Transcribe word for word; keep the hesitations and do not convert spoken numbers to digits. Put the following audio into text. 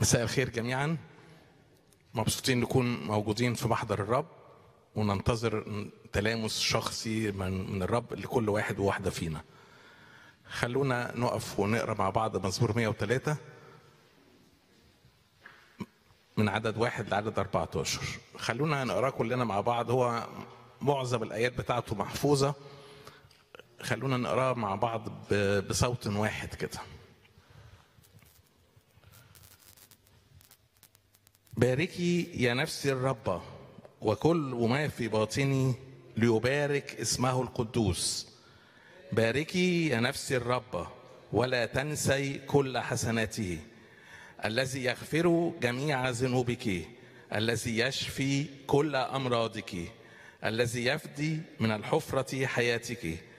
مساء الخير جميعا. مبسوطين نكون موجودين في محضر الرب وننتظر تلامس شخصي من من الرب لكل واحد وواحدة فينا. خلونا نقف ونقرا مع بعض مزمور مئة وثلاثة من عدد واحد لعدد أربعة عشر. خلونا نقراه كلنا مع بعض، هو معظم الآيات بتاعته محفوظة. خلونا نقراه مع بعض بصوت واحد كده. باركي يا نفسي الرب وكل ما في باطني ليبارك اسمه القدوس. باركي يا نفسي الرب ولا تنسي كل حسناته، الذي يغفر جميع ذنوبك، الذي يشفي كل أمراضك، الذي يفدي من الحفرة حياتك،